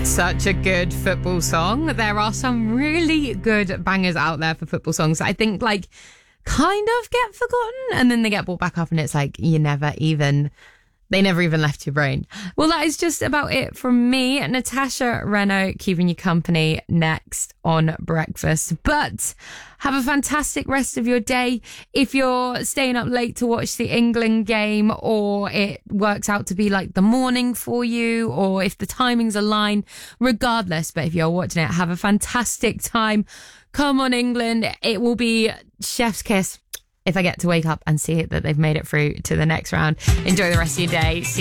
Such a good football song. There are some really good bangers out there for football songs that I think kind of get forgotten and then they get brought back up and it's they never even left your brain. Well, that is just about it from me. Natasha Renault keeping you company next on Breakfast. But have a fantastic rest of your day. If you're staying up late to watch the England game, or it works out to be the morning for you, or if the timings align, regardless, but if you're watching it, have a fantastic time. Come on, England. It will be chef's kiss if I get to wake up and see that they've made it through to the next round. Enjoy the rest of your day.